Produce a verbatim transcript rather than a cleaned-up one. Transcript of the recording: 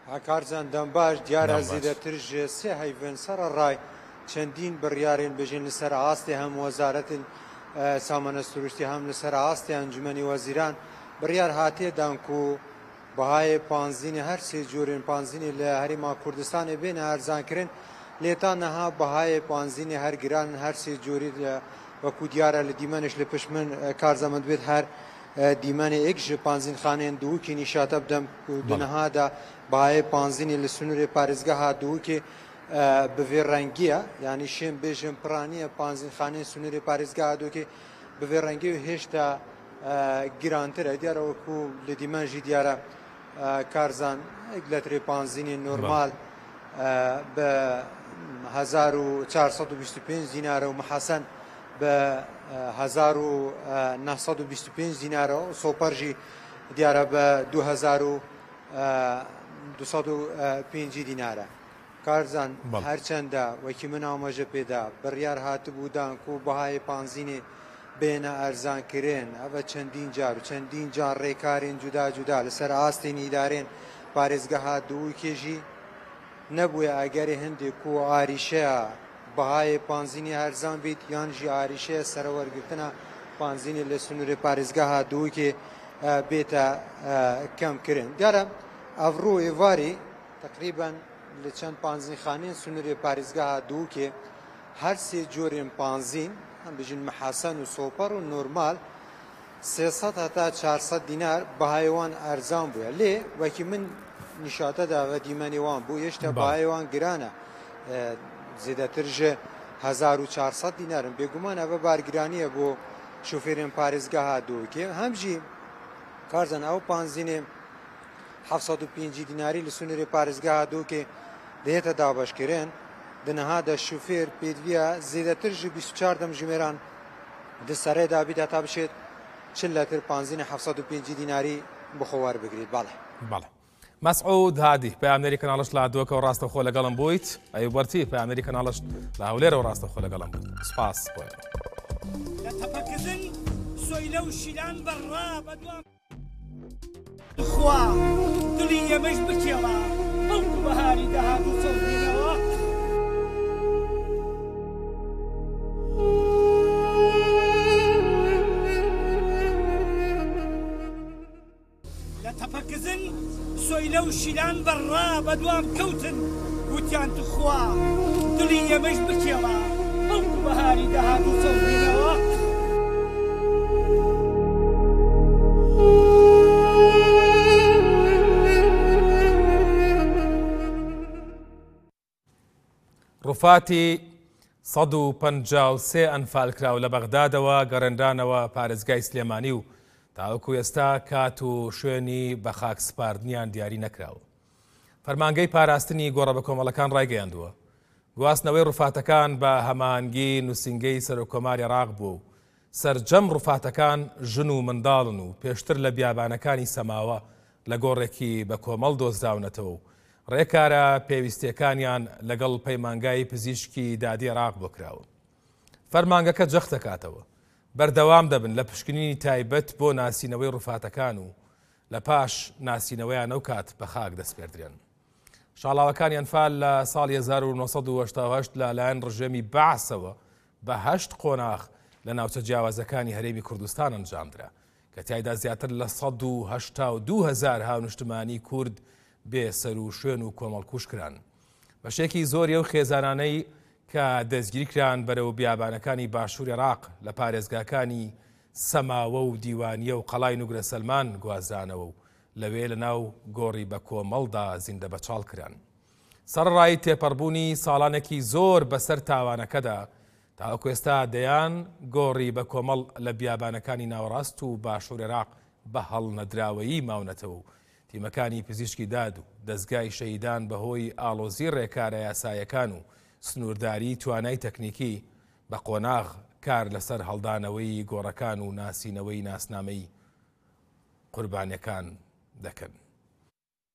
کارزان دەم باش دیارە زیاتر سێ هەیڤن سەرە ڕای چەندین بڕیارێن بژین لەسەر ئاستی هەم وەزارەتن سامانە سروشتی هەم لەسەر ئاستی ئەنجومەنی وەزیران بڕیار هاتێدان و بەهای پانزینی هەر سێ جۆرێن پانزینی لە هەریما کوردستانی بێنە هەرزانکردن لێتان نەها بەهای پانزینی هەر گران هەر سێ جۆری وەکو دیارە لە دیمەنش لە پشمن کارزەمەند بێت هەر دیمەنی ئێک ji panzînxaneyên Duhokê nîşate bidem ku di niha de bahayê panzînê li Sunûrê parêzgeha Duhokê bi vê rengî ye yanî şên bêjin piraniye panzînxaneyên Sunûrê parêzgeha Duhokê bi vê rengî û hêşta girantir e diyara wekû li dîmen jî diyara karzan letrê panzînê normal bi hezar û çar sed û bîst û pênc dînare û mihesen bi هزار و نهصد و بیست و پنج دیناره و سوپر جی دیاره به دو هزار و دوصد و پنج دیناره کارزان هرچنده وکی من آماجه پیدا بریار هات بودن کو بهای پانزینی بین ارزان کرین و چندین جار و چندین جار ریکارین جدا جدا لسر آستین ایدارین پارێزگەها دووکێژی نەبووە ئەگەری هەندێک کو ئاریشەیە بەهای پانزینی هەرزان بیت یان ژی ئاریشەیە سەرەوەرگرتنە پانزینی لە سنووری پارێزگەها دووکێ بێتە کەمکردن دیارە ئەڤڕۆ ئێواری تقریبا لە چەند پانزینخانەیەن سنووری پارێزگەها دووکێ هەر سێ جۆرێن پانزین ئەم بژین محەسەن و سۆپەر و نۆرمال سێسەد هەتا چارسەد دینار بەهایەوان ئەرزان بووە لێ وەکی من نیشاتەدا بە دیمەنێوان بوو هێشتا بەهایەوان گرانە زیاتر ژە هەزار و چارسەد دینارن بێگومان ئەوە بارگرانیە بۆ شوفێرên پارێزگەها دووکێ هەمژی کارزان ئەو پانزینێ حەفسەد و پێنج دیناری لە سنووری پارێزگەها دووکێ دێتە دابەشکردن دنەهادا شوفێر پێدویە زیاتر ژە بیست و چار دەم ژمێران دەسەرێدا بیدا تا بشێت چل لەتر پانزینە حەفسەد و پێنج دیناری بخۆوار بگریت بەڵێ بەڵێ مەسعود هادی پەیامنەری کەناڵش لە دووەکە و ڕاستەخۆ لەگەڵم بوویت ئەی وەرتی پەیامنەری کەناڵش لە هەولێرە و ڕاستەخۆ لەگەڵم بوویت سپاس بۆیە لە تەپەکردن سۆیلە و شیلان بەڕا بەدوام خوا دڵی ئێمەش بکێڵا بەڵکو بەهاری داهات و چەڵبینەوە لە تەپەکردن سۆیلە و شیلان بەڕا بەدوام کەوتن وتیان توخوا دڵی ئێمەش بکێڵا بەڵکو بەهاری داهات و چەڵبینەوە ڕوفاتی سەد و پەنجا و سێ ئەنفال کراو لە بەغدادەوە گەڕێندانەوە پارێزگای سلێمانی و تاوەکو ئێستا کات و شوێنی بە خاک سپاردنیان دیاری نەکراوە. فەرمانگەی پاراستنی گۆڕە بە کۆمەڵەکان ڕایگەیاندووە. گواستنەوەی ڕوفاتەکان بە هەمانگی نووسنگەی سەرۆکۆماری عێراق بوو و سەرجەم ڕوفاتەکان ژن و منداڵن و پێشتر لە بیابانەکانی سەماوە لە گۆڕێکی بە کۆمەڵ دۆزراونەتەوە و ڕێکارە پێویستیەکانیان لەگەڵ پەیمانگای پزیشکی دادی عێراق بۆ کراوە. فەرمانگەکە جەخت دەکاتەوە بەردەوام دەبن لە پشکنینی تایبەت بۆ ناسینەوەی ڕوفاتەکان و لە پاش ناسینەوەیان ئەو کات بە خاک دەستپێردرێن. شاڵاوەکانی ئەنفال لە ساڵی هەزار و نۆسەد و هەشتا و هەشت لەلایەن ڕژێمی بەعسەوە بە هەشت قۆناغ لە ناوچە جیاوازەکانی هەرێمی کوردستان ئەنجامدرا کە تیایدا زیاتر لە سەد و هەشتا و دوو هەزار هاونیشتمانی کورد بێ سەر و شوێن و کۆمەڵکوش کران. بەشێکی زۆری و خێزانانەی کە دەستگیری کران بەرەو بیابانەکانی باشووری عێراق لە پارێزگاکانی سەماوە و دیوانیە و قەڵای نوگرە سەلمان گوازرانەوە و لەوێ لە ناو گۆڕی بە کۆمەڵدا زیندە بەچاڵ کران. سەرڕای تێپەڕبوونی ساڵانێکی زۆر بەسەر تاوانەکەدا تاوەکو ئێستا دەیان گۆڕی بە کۆمەڵ لە بیابانەکانی ناوەڕاست و باشووری عێراق بە هەڵنەدراوەیی ماونەتەوە و تیمەکانی پزیشکی داد و دەستگای شەیدان بەهۆی ئاڵۆزی ڕێکارە یاسایەکان و سنوورداری توانای تەکنیکی بە قۆناغ کار لەسەر هەڵدانەوەی گۆڕەکان و ناسینەوەی ناسنامەی قوربانیەکان دەکەن.